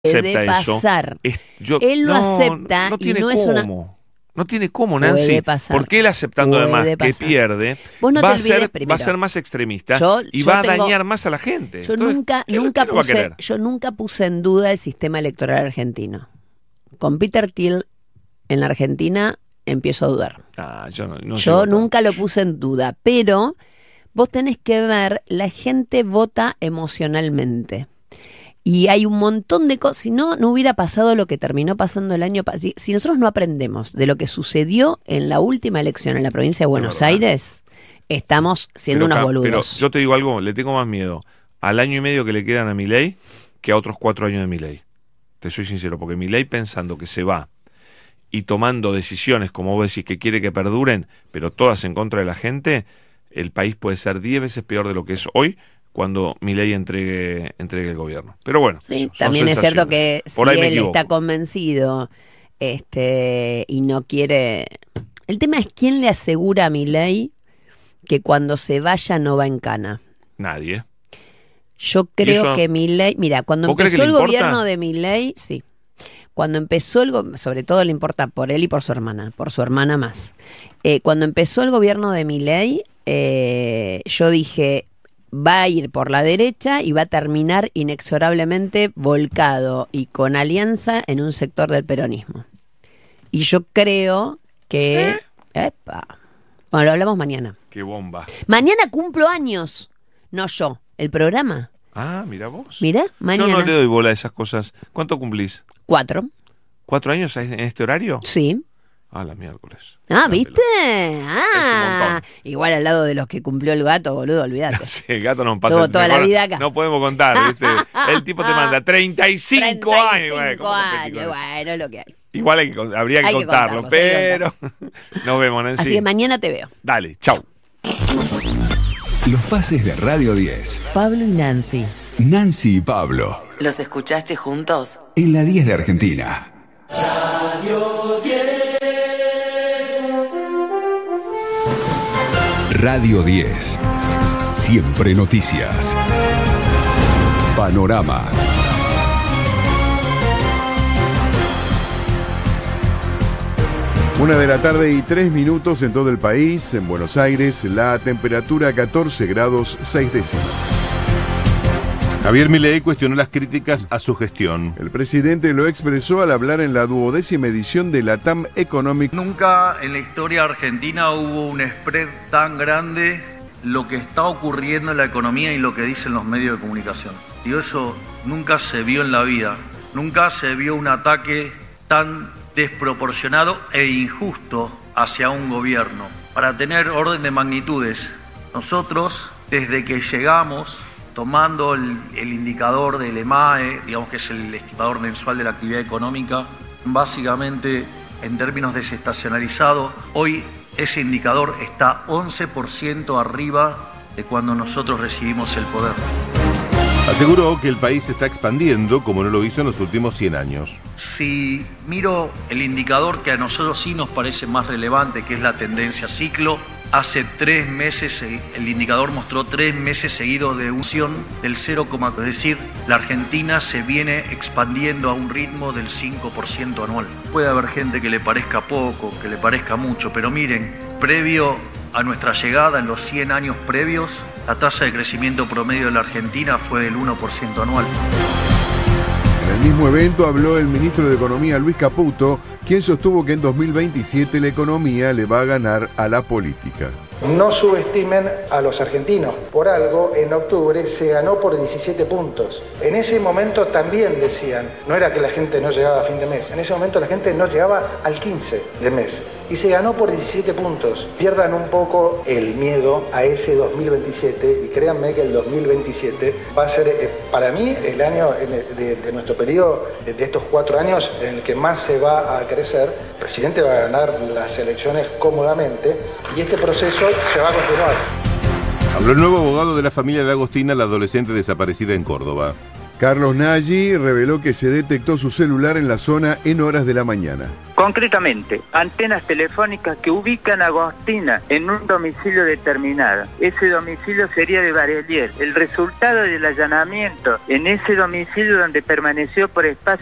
puede pasar. Él lo acepta no tiene y no es una... No tiene cómo, Nancy, porque él aceptando además que pierde, va a ser más extremista y va a dañar más a la gente. Yo nunca puse en duda el sistema electoral argentino. Con Peter Thiel en la Argentina empiezo a dudar. Yo nunca lo puse en duda, pero vos tenés que ver, la gente vota emocionalmente. Y hay un montón de cosas. Si no hubiera pasado lo que terminó pasando el año pasado. Si nosotros no aprendemos de lo que sucedió en la última elección en la provincia de Buenos Aires, estamos siendo unos boludos. Pero yo te digo algo, le tengo más miedo al año y medio que le quedan a Milei que a otros 4 años de Milei. Te soy sincero, porque Milei, pensando que se va y tomando decisiones, como vos decís, que quiere que perduren, pero todas en contra de la gente, el país puede ser 10 veces peor de lo que es hoy, cuando Milei entregue el gobierno. Pero bueno, sí, también es cierto que si él está convencido y no quiere... El tema es quién le asegura a Milei que cuando se vaya no va en cana. Nadie. Yo creo que Milei... Mira, cuando empezó el gobierno de Milei, sí. Cuando empezó sobre todo le importa por él y por su hermana más. Cuando empezó el gobierno de Milei, yo dije... va a ir por la derecha y va a terminar inexorablemente volcado y con alianza en un sector del peronismo. Y yo creo que... Bueno, lo hablamos mañana. ¡Qué bomba! Mañana cumplo años. No yo, el programa. Ah, mira vos. Mira, mañana. Yo no le doy bola a esas cosas. ¿Cuánto cumplís? 4. ¿4 años en este horario? Sí. Ah, la miércoles. ¿Viste? Igual al lado de los que cumplió el gato, boludo, olvidate. Sí, el gato nos pasa. Tuvo toda la vida acá. No podemos contar, ¿viste? El tipo te manda 35 años. 35 años, bueno, lo que hay. Igual habría que contarlo, pero nos vemos, Nancy. Así que mañana te veo. Dale, chau. Los pases de Radio 10. Pablo y Nancy. Nancy y Pablo. ¿Los escuchaste juntos? En la 10 de Argentina. Radio 10. Radio 10. Siempre noticias. Panorama. Una de la tarde y 3 minutos en todo el país. En Buenos Aires, la temperatura 14 grados 6 décimas. Javier Milei cuestionó las críticas a su gestión. El presidente lo expresó al hablar en la 12ª edición de LATAM Economic. Nunca en la historia argentina hubo un spread tan grande lo que está ocurriendo en la economía y lo que dicen los medios de comunicación. Digo, eso nunca se vio en la vida. Nunca se vio un ataque tan desproporcionado e injusto hacia un gobierno. Para tener orden de magnitudes, nosotros desde que llegamos, tomando el indicador del EMAE, digamos que es el estimador mensual de la actividad económica, básicamente en términos desestacionalizados, hoy ese indicador está 11% arriba de cuando nosotros recibimos el poder. Aseguró que el país se está expandiendo como no lo hizo en los últimos 100 años. Si miro el indicador que a nosotros sí nos parece más relevante, que es la tendencia ciclo, hace 3 meses el indicador mostró 3 meses seguidos de unción del 0, es decir, la Argentina se viene expandiendo a un ritmo del 5% anual. Puede haber gente que le parezca poco, que le parezca mucho, pero miren, previo a nuestra llegada, en los 100 años previos, la tasa de crecimiento promedio de la Argentina fue del 1% anual. En el mismo evento habló el ministro de Economía Luis Caputo, quien sostuvo que en 2027 la economía le va a ganar a la política. No subestimen a los argentinos. Por algo, en octubre se ganó por 17 puntos. En ese momento también decían, no era que la gente no llegaba a fin de mes, en ese momento la gente no llegaba al 15 de mes. Y se ganó por 17 puntos. Pierdan un poco el miedo a ese 2027 y créanme que el 2027 va a ser, para mí, el año de nuestro periodo, de estos 4 años, en el que más se va a crecer. El presidente va a ganar las elecciones cómodamente y este proceso se va a continuar. Habló el nuevo abogado de la familia de Agostina, la adolescente desaparecida en Córdoba. Carlos Nagy reveló que se detectó su celular en la zona en horas de la mañana. Concretamente, antenas telefónicas que ubican a Agostina en un domicilio determinado. Ese domicilio sería de Barelier. El resultado del allanamiento en ese domicilio donde permaneció por espacio